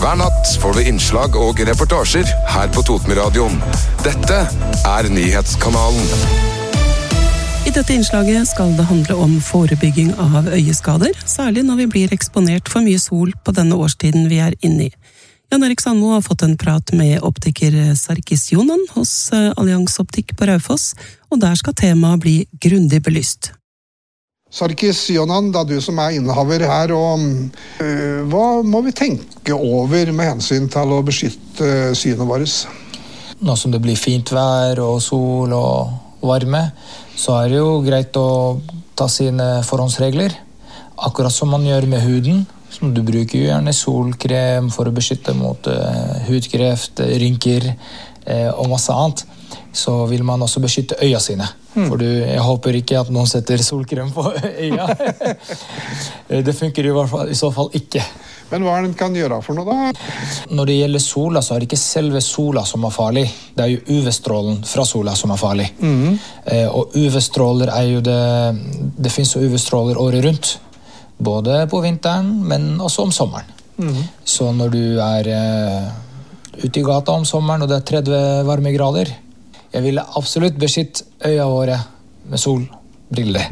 Hver natt får du innslag og reportasjer her på Totenradioen. Dette Nyhetskanalen. I dette innslaget skal det handle om forebygging av øyeskader, særlig når vi blir eksponert for mye sol på denne årstiden vi inne i. Jan Erik Sandmo har fått en prat med optiker Sarkis Jonan hos Allians Optikk på Raufoss, og der skal temaet bli grundig belyst. Sarkis Jonan, det du som innehaver her, og hva må vi tenke over med hensyn til å beskytte synet vårt? Nå som det blir fint vær og sol og varme, så det jo greit å ta sine forhåndsregler, akkurat som man gjør med huden. Du bruker jo gjerne solkrem for å beskytte mot hudkreft, rynker og masse annet. Så vil man også beskytte øya sine. For jeg håper ikke at noen setter solkrem på øya. Det funker i så fall ikke. Men hva kan gjøre for noe da? Når det gjelder sola, så det ikke selve sola som farlig. Det jo UV-strålen fra sola som farlig. Og UV-stråler jo det finnes jo UV-stråler året rundt. Både på vinteren, men også om sommeren. Så når du ute i gata om sommeren, og det 30 varmegrader, jeg ville absolutt beskytte øya våre med solbriller.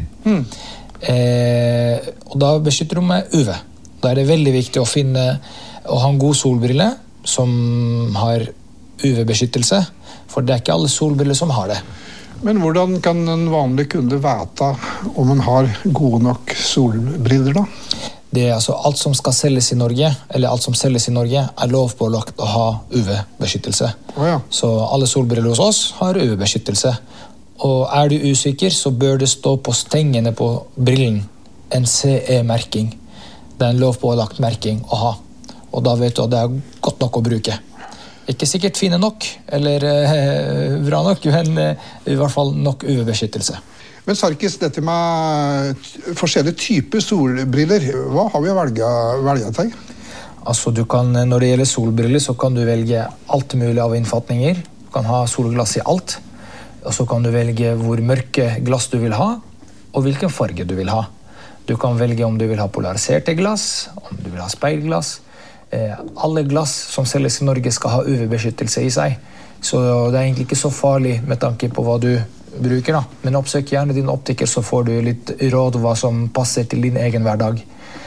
Og da beskytter du med UV. Da det veldig viktig å ha en god solbrille som har UV-beskyttelse, for det ikke alle solbriller som har det. Men hvordan kan en vanlig kunde vite om en har gode nok solbriller da? Det altså alt som skal selges i Norge, eller alt som selges i Norge, lovpålagt å ha UV-beskyttelse. Ja. Så alle solbriller hos oss har UV-beskyttelse. Og du usikker, så bør det stå på stengene på brillen en CE-merking. Det en lovpålagt merking å ha. Og da vet du at det godt nok å bruke. Ikke sikkert fine nok, eller bra nok, men i hvert fall nok UV-beskyttelse. Men Sarkis, dette med forskjellige typer solbriller, hva har vi å velge til? Altså, når det gjelder solbriller, så kan du velge alt mulig av innfatninger. Du kan ha solglass i alt, og så kan du velge hvor mørke glass du vil ha, og hvilken farge du vil ha. Du kan velge om du vil ha polariserte glass, om du vil ha speilglass. Alle glass som selges i Norge skal ha UV-beskyttelse i seg. Så det egentlig ikke så farlig med tanke på hva du bruker. Da. Men oppsøk gjerne din optiker, så får du litt råd hva som passer til din egen hverdag.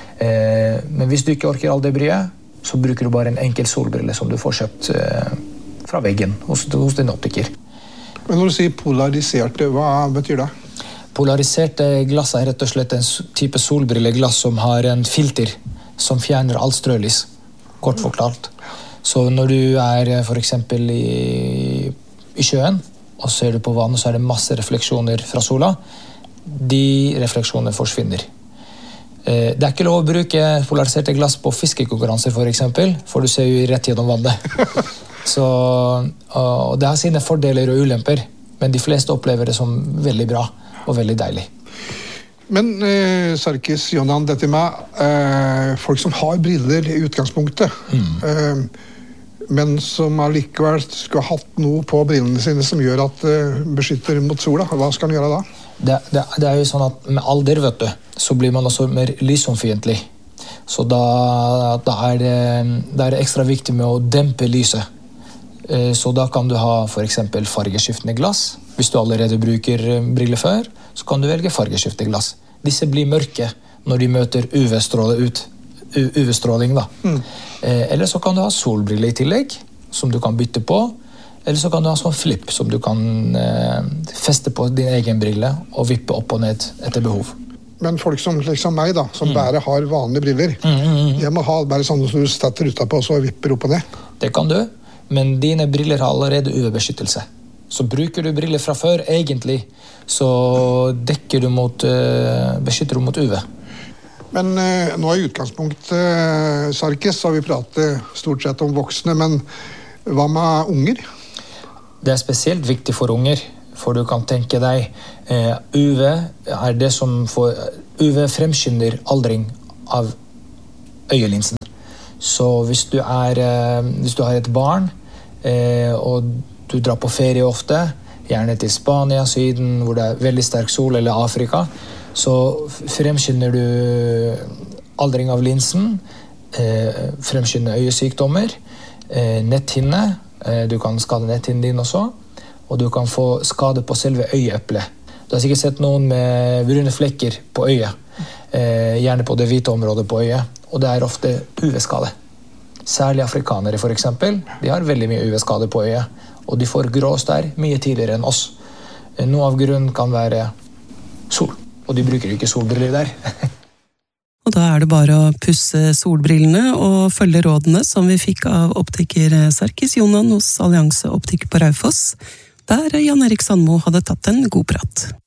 Men hvis du ikke orker all det bryet, så bruker du bare en enkel solbrille som du får kjøpt fra veggen hos din optiker. Men når du sier polariserte, hva betyr det? Polariserte glass rett og slett en type solbrilleglass som har en filter som fjerner all strølys. Kort forklart. Så når du for eksempel i sjøen, og ser du på vannet, så det masse refleksjoner fra sola. De refleksjonene forsvinner. Det ikke lov å bruke polariserte glass på fiskekonkurranser, for eksempel, for du ser jo rett gjennom vannet. Så, og det har sine fordeler og ulemper, men de fleste opplever det som veldig bra og veldig deilig. Men Sarkis, Jonan, dette med folk som har briller i utgangspunktet, men som allikevel skulle ha hatt noe på brillene sine som gjør at beskytter mot sola, hva skal han gjøre da? Det jo sånn at med alder, vet du, så blir man også mer lysomfiendtlig. Så da det ekstra viktig med å dempe lyset. Så da kan du ha for eksempel fargeskiftende glass. Hvis du allerede bruker briller før, så kan du velge fargeskiftende glass. Disse blir mørke når de møter UV-stråling da. Eller så kan du ha solbriller i tillegg, som du kan bytte på. Eller så kan du ha sånn flip som du kan feste på din egen brille og vippe opp og ned etter behov. Men folk som liksom meg da, som bare har vanlige briller, jeg må ha bare sånne som du stetter utapå og så vipper opp og ned. Det kan du, men dine briller har allerede UV-beskyttelse. Så bruker du briller fra før, egentlig, så dekker du beskytter du mot UV. Men nå i utgangspunktet, Sarkis, så har vi pratet stort sett om voksne, men hva med unger? Det spesielt viktig for unger, for du kan tenke deg, UV det som UV fremskynder aldring av øyelinsen. Så hvis du har et barn, og du drar på ferie ofte, gjerne til Spania, Syden, hvor det veldig sterk sol, eller Afrika, så fremskynder du aldring av linsen fremskynde øyesykdommer, netthinne, du kan skade netthinnen din også, og du kan få skade på selve øyeeplet. Du har sikkert sett noen med brune flekker på øyet, gjerne på det hvite området på øyet, og det ofte UV-skade. Særlig afrikanere for eksempel, de har veldig mye UV-skade på øyet, og de får grå stær mye tidligere enn oss. Noe av grunnen kan være sol, og de bruker ikke solbriller der. Og da det bare å pusse solbrillene og følge rådene som vi fikk av optiker Sarkis Jonan hos Allianse Optikk på Raufoss, der Jan Erik Sandmo hadde tatt en god prat.